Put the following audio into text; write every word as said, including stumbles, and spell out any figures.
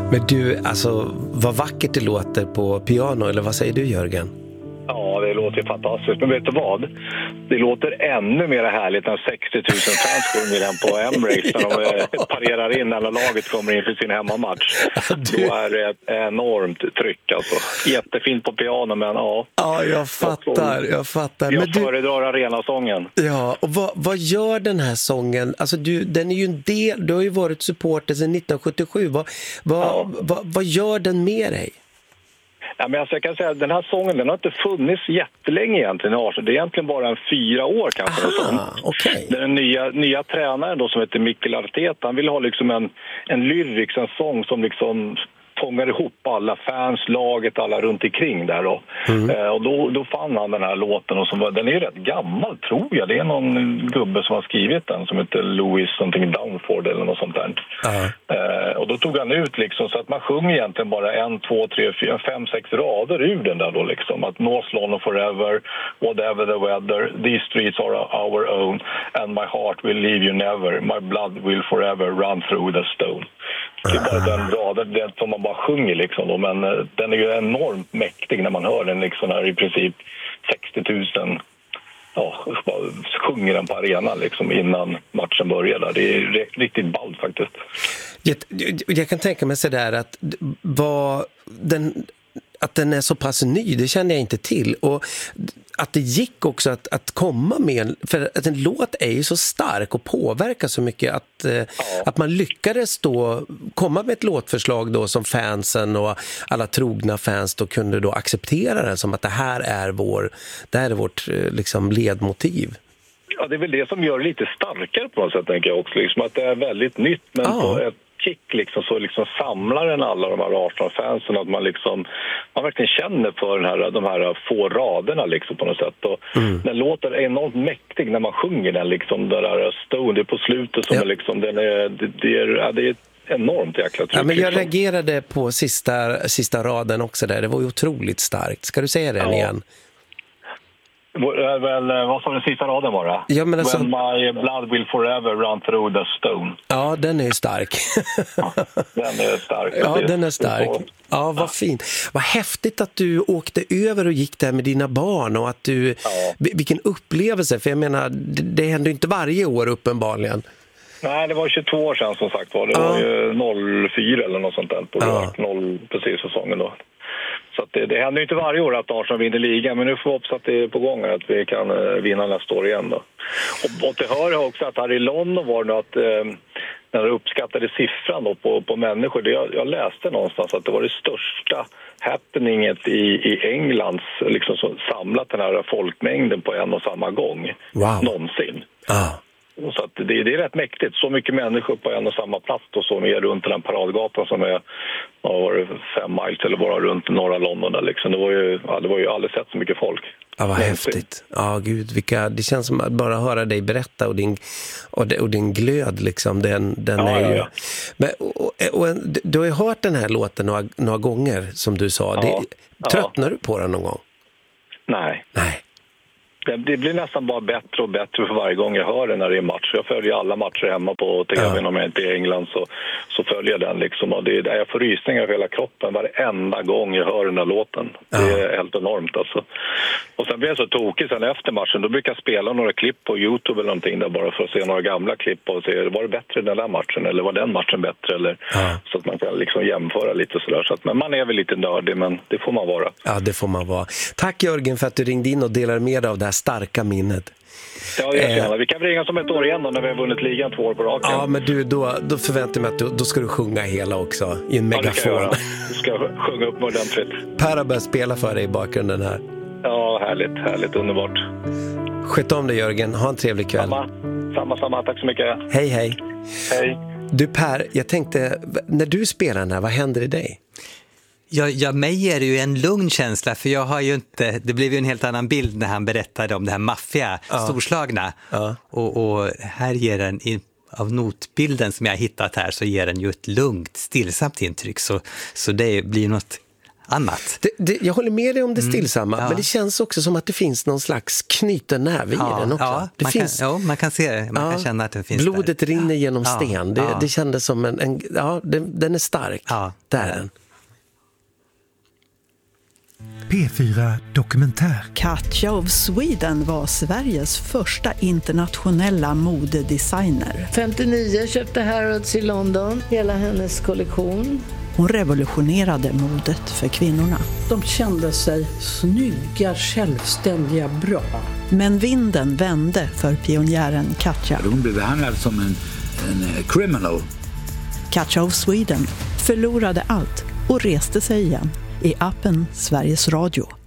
Men du, alltså vad vackert det låter på piano, eller vad säger du, Jörgen? Ja, det låter fantastiskt. Men vet du vad? Det låter ännu mer härligt när sextio tusen fans sjunger den på Emirates när de parerar in när laget kommer in för sin hemmamatch. Du... Då är det ett enormt tryck alltså. Jättefint på piano, men ja. Ja, jag fattar, jag fattar. Jag men du... föredrar arenasången. Ja, och vad, vad gör den här sången? Alltså du, den är ju en del, du har ju varit supporter sedan nittonhundrasjuttiosju. Vad, vad, ja. vad, vad gör den med dig? Ja, men alltså jag kan säga att den här sången den har inte funnits jättelänge egentligen i Arsenal. Det är egentligen bara en fyra år kanske. Aha, okay. Den nya, nya tränaren då som heter Mikel Arteta, han vill ha liksom en, en lyrics, en sång som liksom fångar ihop alla fans, laget, alla runt omkring där då. Mm. Eh, och då, då fann han den här låten och som var, den är ju rätt gammal tror jag. Det är någon gubbe som har skrivit den som heter Louis something Downford eller något sånt där. Uh-huh. Eh, och då tog han ut liksom så att man sjunger egentligen bara en, två, tre, fyra, fem, sex rader ur den där då liksom. Att North London forever, whatever the weather, these streets are our own and my heart will leave you never, my blood will forever run through the stone. Det är bara den raden, den som man bara sjunger liksom då, men den är ju enormt mäktig när man hör den liksom här i princip sextio tusen ja, sjunger den på arenan liksom innan matchen börjar där. Det är riktigt ballt faktiskt. Jag, jag kan tänka mig så där att vad den att den är så pass ny, det känner jag inte till. Och att det gick också att, att komma med, för att en låt är ju så stark och påverkar så mycket att, ja. att man lyckades då komma med ett låtförslag då som fansen och alla trogna fans då kunde då acceptera det som att det här är vår, det här är vårt liksom ledmotiv. Ja, det är väl det som gör det lite starkare på något sätt, tänker jag också. Liksom att det är väldigt nytt, men ja. på ett kick liksom, så liksom samlar den alla de här Arsenal-fansen, att man liksom man verkligen känner för den här, de här få raderna liksom på något sätt. Och mm. den låter enormt mäktig när man sjunger den liksom, det där Stone, det är på slutet som ja. är liksom, den är, det, det är, ja, det är enormt jäkla tryck. Ja, men jag liksom. reagerade på sista, sista raden också där, det var ju otroligt starkt. Ska du säga den ja. igen? Väl, vad sa den sista raden var det? Ja, men alltså... When my blood will forever run through the stone. Ja, den är stark. Ja, den är stark. Ja, den är stark. Ja, vad fint. Vad häftigt att du åkte över och gick där med dina barn och att du... Ja. Vilken upplevelse, för jag menar, det, det händer inte varje år uppenbarligen. Nej, det var tjugotvå år sedan som sagt var. Det ja. var ju noll fyra eller något sånt där på ja. noll precis säsongen då. Så att det, det händer ju inte varje år att Arsenal vinner ligan, men nu får vi hoppas att det är på gång att vi kan uh, vinna nästa år igen då. Och, och det hör jag också att här i London var det att uh, när det uppskattade siffran då på, på människor, det jag, jag läste någonstans att det var det största happeninget i, i Englands liksom så, samlat den här folkmängden på en och samma gång. Wow. Någonsin. Ah. Så att det, det är rätt mäktigt. Så mycket människor på en och samma plats och så är runt den paradgatan som är var det fem miles eller bara runt norra London där liksom. Det var ju, ja, det var ju aldrig sett så mycket folk. Ja, vad häftigt. Ja, gud, vilka, det känns som att bara höra dig berätta och din, och, och din glöd liksom, den, den ja, är ja, ju... ja. Men, och, och, du har ju hört den här låten några, några gånger, som du sa. Ja, det, tröttnar ja. du på den någon gång? Nej. Nej. Det blir nästan bara bättre och bättre för varje gång jag hör den när det är match. Jag följer alla matcher hemma på T V, ja. om jag inte är i England så, så följer jag den liksom. Och det är där jag får rysningar över hela kroppen varenda gång jag hör den här låten. Ja. Det är helt enormt alltså. Och sen blir jag så tokig sen efter matchen. Då brukar jag spela några klipp på YouTube eller någonting där bara för att se några gamla klipp och se, var det bättre den där matchen eller var den matchen bättre? Eller, ja. Så att man kan liksom jämföra lite sådär. Så att, men man är väl lite nördig, men det får man vara. Ja, det får man vara. Tack Jörgen för att du ringde in och delade med dig av det här starka minnet. Ja, jag känner. Eh, vi kan ringa som ett år igen då, när vi har vunnit ligan två år på raken. Ja, men du, då, då förväntar jag mig att du, då ska du sjunga hela också i en megafon. Ja, du ska sjunga upp ordentligt. Per har börjat spela för dig i bakgrunden här. Ja, härligt, härligt, underbart. Sköt om dig Jörgen, ha en trevlig kväll. Samma, samma, samma, tack så mycket. Hej, hej. Hej. Du Per, jag tänkte, när du spelar den här, vad händer i dig? Ja, ja, mig ger det ju en lugn känsla, för jag har ju inte, det blev ju en helt annan bild när han berättade om det här maffia, ja. storslagna. Ja. Och, och här ger den, av notbilden som jag har hittat här, så ger den ju ett lugnt, stillsamt intryck. Så, så det blir något annat. Det, det, jag håller med dig om det stillsamma, Mm, ja. men det känns också som att det finns någon slags knyten nerv i Ja, den också. ja, det man, finns, kan, ja, man kan se det, man ja, kan känna att det finns blodet där. rinner genom Ja, sten. Det, ja. det kändes som en, en ja, det, den är stark. Ja. Där är den. P fyra Dokumentär. Katja of Sweden var Sveriges första internationella modedesigner. femtionio köpte Harrods i London, hela hennes kollektion. Hon revolutionerade modet för kvinnorna. De kände sig snygga, självständiga, bra. Men vinden vände för pionjären Katja. Hon blev behandlad som en, en criminal. Katja of Sweden förlorade allt och reste sig igen i appen Sveriges Radio.